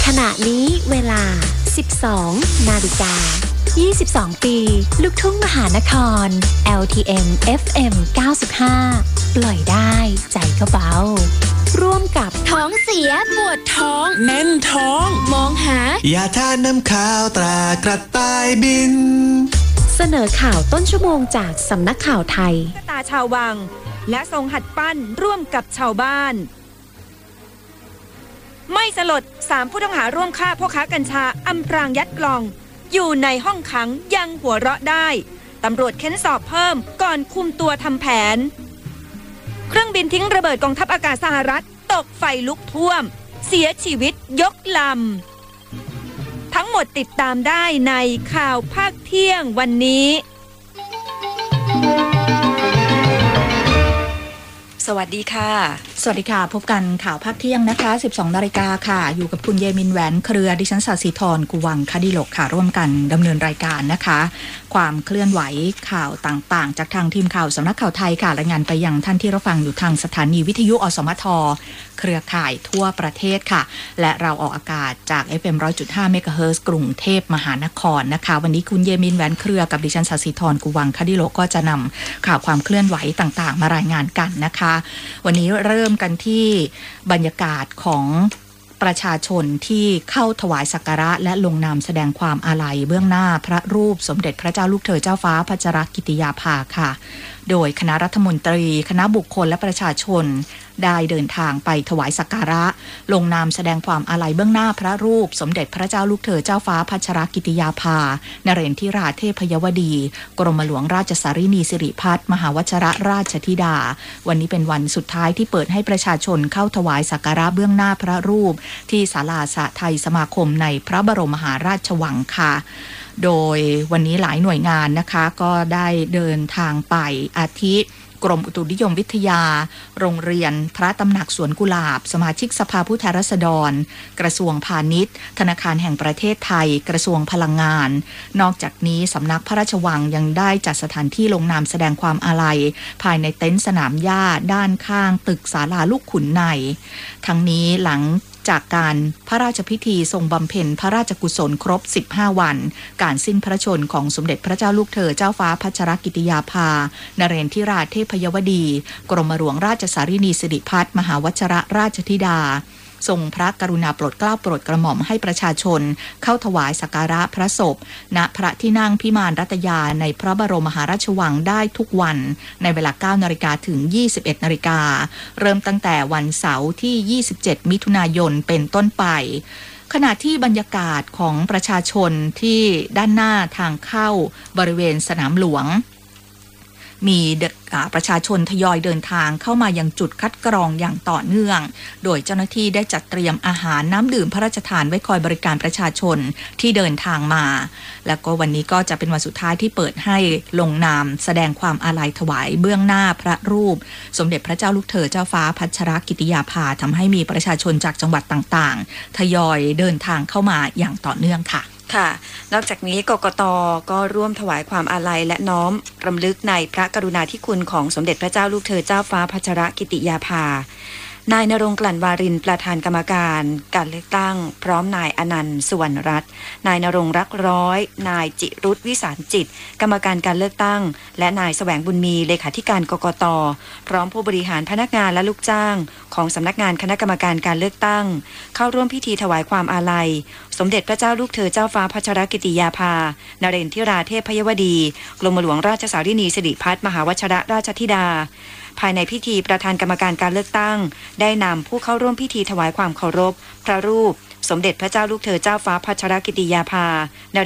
ขณะนี้เวลา 12 นาฬิกา 22 ปีลูกทุ่งมหานคร LTM FM 95 ปล่อยได้ใจก็เบาร่วมกับท้องเสียปวดท้องแน่นท้องมองหายาทาน้ำข้าวตรากระต่ายบินเสนอข่าวต้นชั่วโมงจากสำนักข่าวไทยตาชาววังและทรงหัดปั้นร่วมกับชาวบ้านไม่สลด3ผู้ต้องหาร่วมฆ่าพ่อค้ากัญชาอำพรางยัดกล่องอยู่ในห้องขังยังหัวเราะได้ตำรวจเค้นสอบเพิ่มก่อนคุมตัวทำแผนเครื่องบินทิ้งระเบิดกองทัพอากาศสหรัฐตกไฟลุกท่วมเสียชีวิตยกลำทั้งหมดติดตามได้ในข่าวภาคเที่ยงวันนี้สวัสดีค่ะสวัสดีค่ะพบกันข่าวภาคเที่ยงนะคะ 12 นาฬิกาค่ะอยู่กับคุณเยมินแหวนเครือดิฉันศาสีธรกุวังคดิโลกค่ะร่วมกันดำเนินรายการนะคะความเคลื่อนไหวข่าวต่างๆจากทางทีมข่าวสำนักข่าวไทยค่ะรายงานไปยังท่านที่รับฟังอยู่ทางสถานีวิทยุอสมทเครือข่ายทั่วประเทศค่ะและเราออกอากาศจาก FM 100.5 เมกะเฮิรตซ์กรุงเทพมหานครนะคะวันนี้คุณเยมินแหวนเครือกับดิฉันศาสีธรกุวังคดิโลกก็จะนำข่าวความเคลื่อนไหวต่างๆมารายงานกันนะคะวันนี้เริ่มกันที่บรรยากาศของประชาชนที่เข้าถวายสักการะและลงนามแสดงความอาลัยเบื้องหน้าพระรูปสมเด็จพระเจ้าลูกเธอเจ้าฟ้าพัชรกิติยาภาค่ะโดยคณะรัฐมนตรีคณะบุคคลและประชาชนได้เดินทางไปถวายสักการะลงนามแสดงความอาลัยเบื้องหน้าพระรูปสมเด็จพระเจ้าลูกเธอเจ้าฟ้าพัชรกิติยาภานเรนทิราเทพยวดีกรมหลวงราชสารินีสิริพัฒน์มหาวชิรราชธิดาวันนี้เป็นวันสุดท้ายที่เปิดให้ประชาชนเข้าถวายสักการะเบื้องหน้าพระรูปที่ศาลาสะไทยสมาคมในพระบรมมหาราชวังค่ะโดยวันนี้หลายหน่วยงานนะคะก็ได้เดินทางไปอาทิกรมอุตุนิยมวิทยาโรงเรียนพระตำหนักสวนกุหลาบสมาชิกสภาผู้แทนราษฎรกระทรวงพาณิชย์ธนาคารแห่งประเทศไทยกระทรวงพลังงานนอกจากนี้สำนักพระราชวังยังได้จัดสถานที่ลงนามแสดงความอาลัยภายในเต็นท์สนามหญ้าด้านข้างตึกศาลาลูกขุนในทั้งนี้หลังจากการพระราชพิธีทรงบำเพ็ญพระราชกุศลครบ15วันการสิ้นพระชนของสมเด็จพระเจ้าลูกเธอเจ้าฟ้าพัชรกิติยาภานเรนทิราเทพยวดีกรมหลวงราชสารินีสิริพัฒน์มหาวชิรราชธิดาทรงพระกรุณาโปรดเกล้าโปรดกระหม่อมให้ประชาชนเข้าถวายสักการะพระศพณพระที่นั่งพิมานรัตยาในพระบรมมหาราชวังได้ทุกวันในเวลา 9 นาฬิกาถึง 21 นาฬิกาเริ่มตั้งแต่วันเสาร์ที่ 27 มิถุนายนเป็นต้นไปขณะที่บรรยากาศของประชาชนที่ด้านหน้าทางเข้าบริเวณสนามหลวงมีประชาชนทยอยเดินทางเข้ามายังจุดคัดกรองอย่างต่อเนื่องโดยเจ้าหน้าที่ได้จัดเตรียมอาหารน้ำดื่มพระราชทานไว้คอยบริการประชาชนที่เดินทางมาแล้วก็วันนี้ก็จะเป็นวันสุดท้ายที่เปิดให้ลงนามแสดงความอาลัยถวายเบื้องหน้าพระรูปสมเด็จพระเจ้าลูกเธอเจ้าฟ้าพัชรกิติยาภาทำให้มีประชาชนจากจังหวัดต่างๆทยอยเดินทางเข้ามาอย่างต่อเนื่องค่ะค่ะนอกจากนี้กกต.ก็ร่วมถวายความอาลัยและน้อมรำลึกในพระกรุณาธิคุณของสมเด็จพระเจ้าลูกเธอเจ้าฟ้าพัชรกิติยาภานายณรงค์กลั่นวารินประธานกรรมการการเลือกตั้งพร้อมนายอนันต์สุวรรณรัตน์นายณรงค์รักร้อยนายจิรุธวิสารจิตกรรมการการเลือกตั้งและนายแสวงบุญมีเลขาธิการกกต.พร้อมผู้บริหารพนักงานและลูกจ้างของสำนักงานคณะกรรมการการเลือกตั้งเข้าร่วมพิธีถวายความอาลัยสมเด็จพระเจ้าลูกเธอเจ้าฟ้าพัชรกิติยาภานเรนทิราเทพยวดีกรมหลวงราชสารินีสิริพัฒน์มหาวชิรราชธิดาภายในพิธีประธานกรรมการการเลือกตั้งได้นำผู้เข้าร่วมพิธีถวายความเคารพพระรูปสมเด็จพระเจ้าลูกเธอเจ้าฟ้าพัชรกิติยาภาน